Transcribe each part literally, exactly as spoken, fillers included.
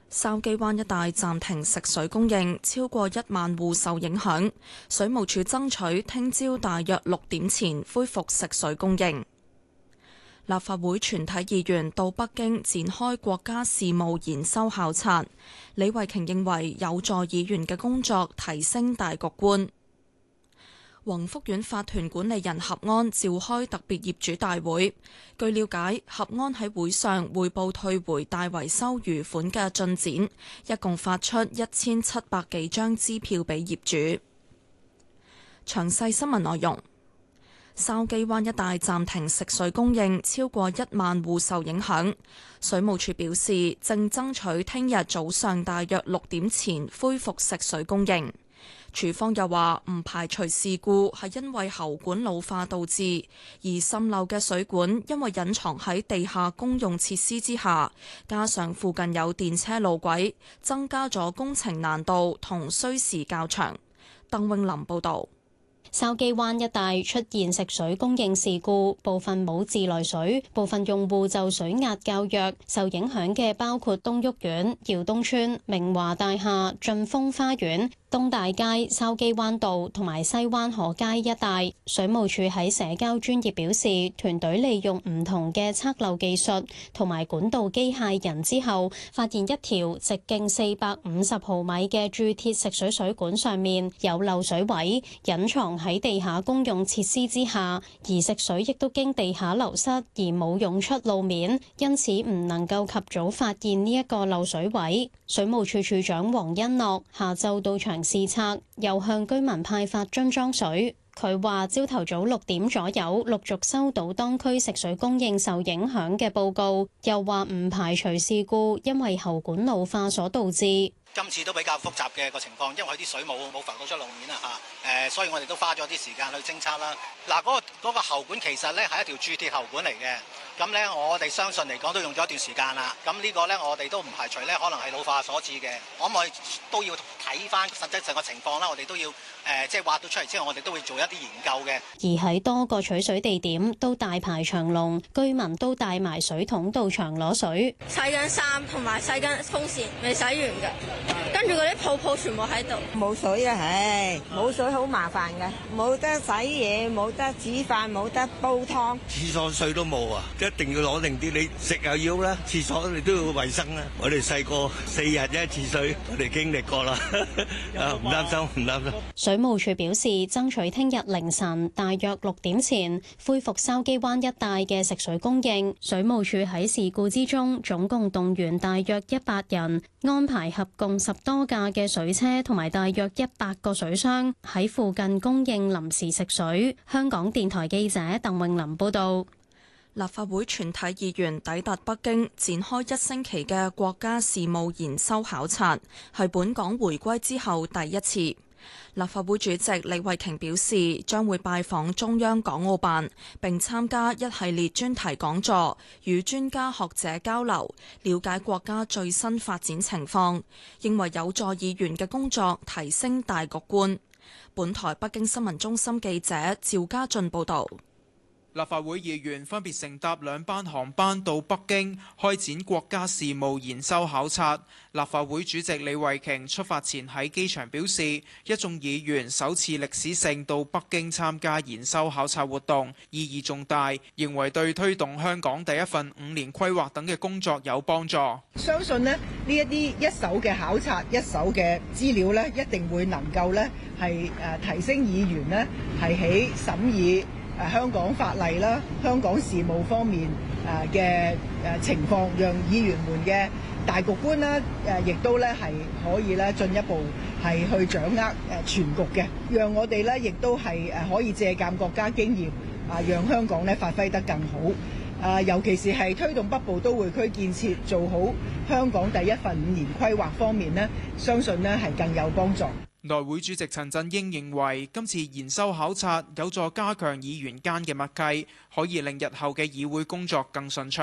筲箕灣一帶暫停食水供應，超過一萬戶受影響。水務署爭取聽朝大約六點前恢復食水供應。立法會全體議員到北京展開國家事務研修考察，李慧瓊認為有助議員嘅工作提升大局觀。宏福苑法團管理人合安召開特別業主大會，據了解，合安喺會上匯報退回大維修餘款嘅進展，一共發出一千七百幾張支票俾業主。詳細新聞內容。筲箕灣一帶暫停食水供應，超過一萬戶受影響。水務署表示，正爭取聽日早上大約六點前恢復食水供應。署方又話唔排除事故係因為喉管老化導致，而滲漏嘅水管因為隱藏喺地下公用設施之下，加上附近有電車路軌，增加咗工程難度同需時較長。鄧永林報導。 筲箕灣一帶出現食水供應事故，部分冇自來水，部分用戶就水壓較弱。受影響嘅包括東旭苑、耀東村、明華大廈、駿豐花園、東大街、筲箕灣道同埋西灣河街一帶。水務署喺社交專頁表示，團隊利用唔同嘅測漏技術同埋管道機械人之後，發現一條直徑四百五十毫米嘅鑄鐵食水水管上面有漏水位，隱藏喺地下公用設施之下，而食水亦都經地下流失而冇湧出路面，因此唔能夠及早發現呢一個漏水位。水務署署長黃欣樂下晝到場視察，又向居民派發樽裝水。佢話朝頭早六點左右陸續收到當區食水供應受影響嘅報告，又話唔排除事故因為喉管老化所導致。 今次都比較複雜嘅個情況，因為佢啲水冇冇浮到出路面啊嚇，誒，所以我哋都花咗啲時間去偵測啦。嗱，嗰個嗰個喉管其實咧係一條鑄鐵喉管嚟嘅，咁咧我哋相信嚟講都用咗一段時間啦。咁呢個咧我哋都唔排除咧可能係老化所致嘅，我哋都要睇翻實際上個情況啦。我哋都要誒即係挖到出嚟之後，我哋都會做一啲研究嘅。 而喺多個取水地點都大排長龍，居民都帶埋水桶到場攞水。 洗緊衫同埋洗緊風扇未洗完㗎。跟住嗰啲泡泡全部喺度， 冇水啊！唉，冇水好麻煩嘅，冇得洗嘢，冇得煮飯，冇得煲湯， 廁所水都冇啊！一定要攞定啲，你食又要啦，廁所你都要衛生啦。我哋細個四日一次水，我哋經歷過啦，啊唔擔心，唔擔心。 水務署表示，爭取聽日凌晨大約六點前恢復筲箕灣一帶嘅食水供應。水務署喺事故之中總共動員大約一百人，安排合共十多架嘅水車同埋大約一百個水箱喺附近供應臨時食水。香港電台記者鄧穎琳報道。 立法會全體議員抵達北京，展開一星期嘅國家事務研修考察，係本港回歸之後第一次。立法會主席李慧瓊表示，將會拜訪中央港澳辦，並參加一系列專題講座，與專家學者交流，了解國家最新發展情況，認為有助議員嘅工作提升大局觀。本台北京新聞中心記者趙家俊報道。 立法會議員分別乘搭兩班航班到北京開展國家事務研修考察。立法會主席李慧瓊出發前喺機場表示，一眾議員首次歷史性到北京參加研修考察活動，意義重大，認為對推動香港第一份五年規劃等嘅工作有幫助。 相信呢呢一啲一手嘅考察、一手嘅資料呢，一定會能夠呢係誒提升議員呢係喺審議誒香港法例啦、香港事務方面誒嘅誒情況，讓議員們嘅大局觀啦誒，亦都咧係可以咧進一步係去掌握誒全局嘅，讓我哋咧亦都係誒可以借鑑國家經驗啊，讓香港咧發揮得更好啊，尤其是係推動北部都會區建設，做好香港第一份五年規劃方面咧，相信咧係更有幫助。 內會主席陳振英認為，今次研修考察有助加強議員間嘅默契，可以令日後嘅議會工作更順暢。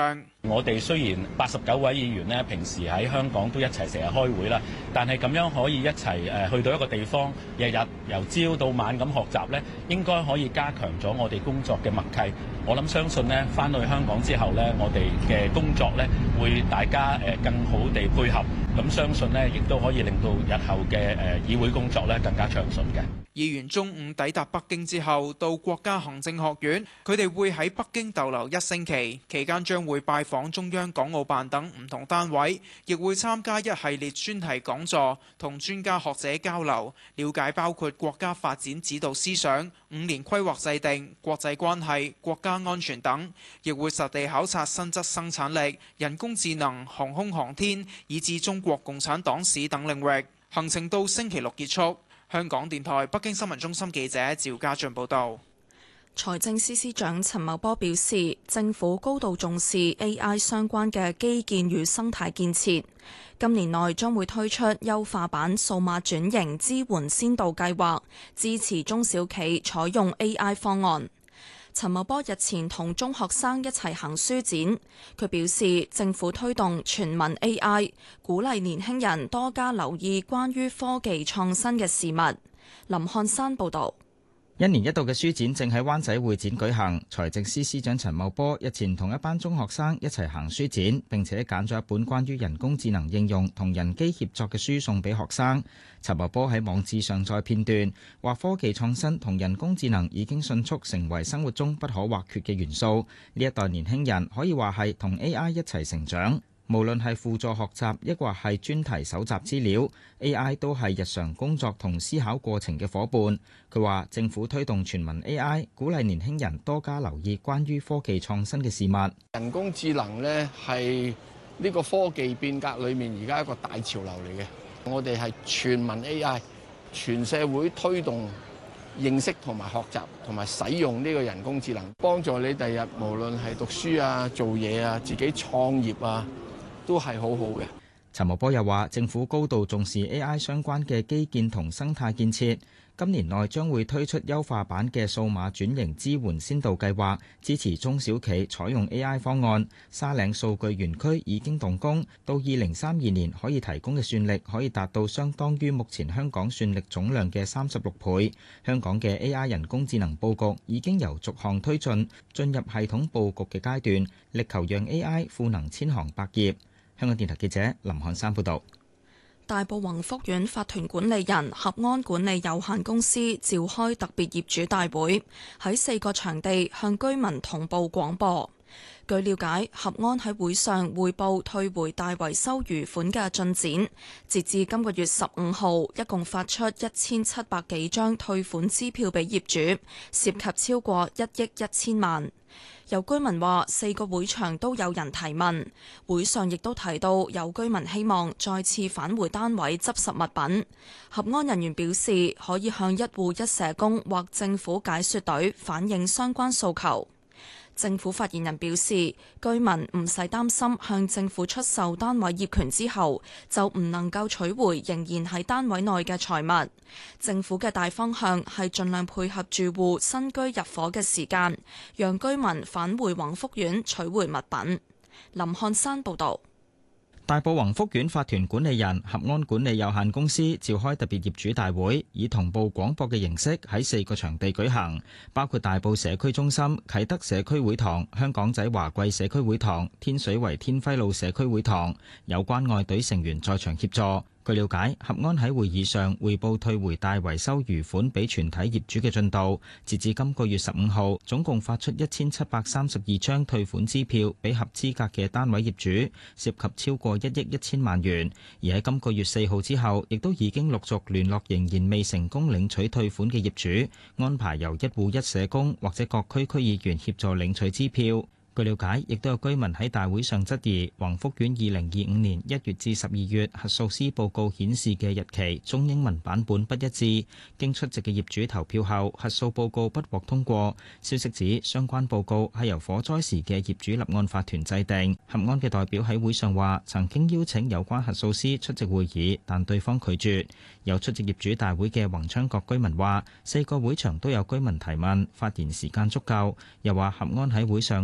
我哋雖然八十九位議員呢，平時喺香港都一齊成日開會啦，但係咁樣可以一齊誒去到一個地方，日日由朝到晚咁學習呢，應該可以加強咗我哋工作嘅默契。我諗相信呢，翻到去香港之後呢，我哋嘅工作呢會大家誒更好地配合，咁相信呢，亦都可以令到日後嘅誒議會工作呢更加暢順嘅。 議員中午抵達北京之後，到國家行政學院，佢哋會喺北京逗留一星期，期間將會拜訪中央港澳辦等唔同單位，亦會參加一系列專題講座，同專家學者交流，了解包括國家發展指導思想、五年規劃制定、國際關係、國家安全等，亦會實地考察新質生產力、人工智能、航空航天，以至中國共產黨史等領域。行程到星期六結束。香港電台北京新聞中心記者趙家俊報道。 財政司司長陳茂波表示，政府高度重視 A I 相關嘅基建與生態建設，今年內將會推出優化版數碼轉型支援先導計劃，支持中小企採用 A I 方案。陳茂波日前同中學生一齊行書展，佢表示政府推動全民 A I， 鼓勵年輕人多加留意關於科技創新嘅事物。林漢山報導。 一年一度嘅書展正喺灣仔會展舉行，財政司司長陳茂波日前同一班中學生一齊行書展，並且揀咗一本關於人工智能應用同人機協作嘅書送俾學生。陳茂波喺網誌上載片段，話科技創新同人工智能已經迅速成為生活中不可或缺嘅元素。呢一代年輕人可以話係同 A I 一齊成長。無論係輔助學習，抑或係專題搜集資料 ，A I 都係日常工作同思考過程嘅夥伴。佢話政府推動全民 A I， 鼓勵年輕人多加留意關於科技創新嘅事物。 人工智能呢係呢個科技變革裏面而家一個大潮流嚟嘅。我哋係全民 A I， 全社會推動認識同埋學習同埋使用呢個人工智能，幫助你第日無論係讀書啊、做嘢啊、自己創業啊，都係好好嘅。 陳茂波又話，政府高度重視 A I 相關嘅基建同生態建設，今年內將會推出優化版嘅數碼轉型支援先導計劃，支持中小企採用 A I 方案。沙嶺數據園區已經動工，到二零三二年可以提供嘅算力可以達到相當於目前香港算力總量嘅三十六倍。香港嘅 A I 人工智能佈局已經由逐項推進，進入系統佈局嘅階段，力求讓 A I 賦能千行百業。香港電台記者林漢山報道。 大埔宏福苑法團管理人合安管理有限公司召開特別業主大會，喺四個場地向居民同步廣播。據了解，合安喺會上匯報退回大維修餘款嘅進展，截至今個月十五號，一共發出一千七百幾張退款支票俾業主，涉及超過一億一千萬。有居民話，四個會場都有人提問，會上亦都提到有居民希望再次返回單位執拾物品。合安人員表示，可以向一戶一社工或政府解說隊反映相關訴求。政府發言人表示，居民唔使擔心向政府出售單位業權之後就唔能夠取回仍然喺單位內嘅財物。政府嘅大方向係盡量配合住戶新居入伙嘅時間，讓居民返回宏福苑取回物品。林漢山報導。 大埔宏福苑法團管理人合安管理有限公司召開特別業主大會，以同步廣播嘅形式喺四個場地舉行，包括大埔社區中心、啟德社區會堂、香港仔華貴社區會堂、天水圍天輝路社區會堂，有關愛隊成員在場協助。據了解，合安喺會議上匯報退回大維修餘款俾全體業主嘅進度，截至今個月十五號，總共發出一千七百三十二張退款支票俾合資格嘅單位業主，涉及超過一億一千萬元。而喺今個月四號之後，亦都已經陸續聯絡仍然未成功領取退款嘅業主，安排由一戶一社工或者各區區議員協助領取支票。據了解，亦都有居民喺大會上質疑宏福苑二零二五年一月至十二月核數師報告顯示嘅日期中英文版本不一致，經出席嘅業主投票後，核數報告不獲通過。消息指相關報告係由火災時嘅業主立案法團制定。合安嘅代表喺會上話，曾經邀請有關核數師出席會議，但對方拒絕。有出席業主大會嘅宏昌閣居民話，四個會場都有居民提問，發言時間足夠。又話合安喺會上提出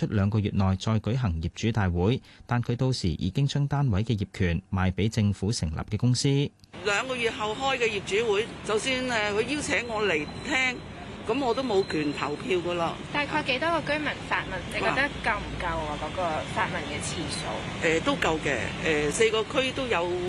兩個月內再舉行業主大會，但佢到時已經將單位嘅業權賣俾政府成立嘅公司。 兩個月後開嘅業主會，就算誒佢邀請我嚟聽，咁我都冇權投票噶啦。 大概幾多個居民發問？你覺得夠唔夠啊？嗰個發問嘅次數？ 誒都夠嘅，誒四個區都有